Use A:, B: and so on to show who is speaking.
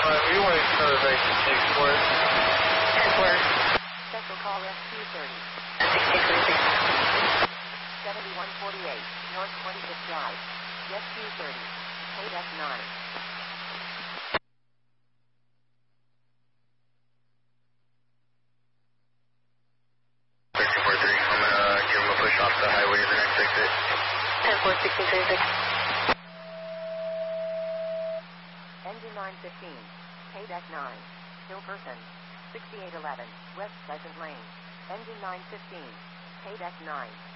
A: We want to cover base 64.
B: 10-4.
C: Special call SQ30. 7148, North 25th Drive. SQ30. KDEC 9.
A: 1343. I'm gonna give him a push off the highway to the next exit.
B: 10-4, 1636.
C: Engine 915. KDEC 9. Hill person. 6811, West Pleasant Lane. Engine 915. KDEC 9.